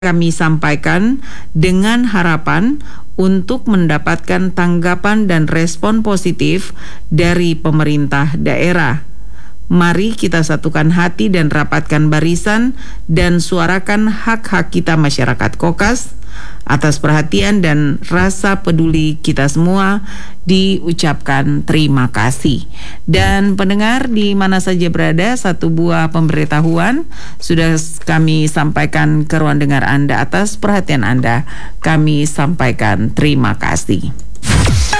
kami sampaikan dengan harapan untuk mendapatkan tanggapan dan respon positif dari pemerintah daerah. Mari kita satukan hati dan rapatkan barisan dan suarakan hak-hak kita masyarakat Kokas. Atas perhatian dan rasa peduli kita semua diucapkan terima kasih. Dan pendengar di mana saja berada, satu buah pemberitahuan sudah kami sampaikan ke ruang dengar Anda. Atas perhatian Anda kami sampaikan terima kasih.